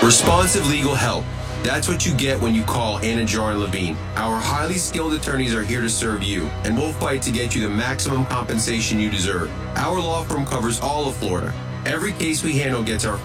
Responsive legal help. That's what you get when you call Anidjar and Levine. Our highly skilled attorneys are here to serve you, and we'll fight to get you the maximum compensation you deserve. Our law firm covers all of Florida. Every case we handle gets our